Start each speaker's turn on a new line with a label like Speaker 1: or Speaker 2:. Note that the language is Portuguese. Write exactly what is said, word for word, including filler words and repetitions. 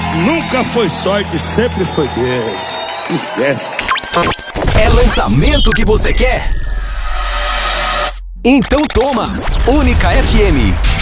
Speaker 1: Nunca foi sorte, sempre foi Deus. Esquece.
Speaker 2: É lançamento que você quer? Então toma! Única F M.